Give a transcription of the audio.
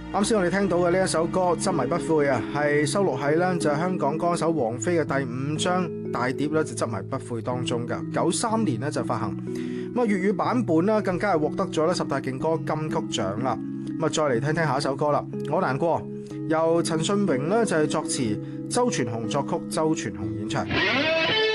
啱先我哋聽到嘅呢一首歌《執迷不悔》啊，係收錄喺呢就係香港歌手王菲嘅第5張大碟咧，就《執迷不悔》當中噶。93年呢就發行，咁啊粵語版本呢更加係獲得咗咧10大勁歌金曲獎啦。咁啊再嚟聽聽下一首歌啦，《我難過》，由陳信榮呢就係作詞，周傳雄作曲，周傳雄演唱。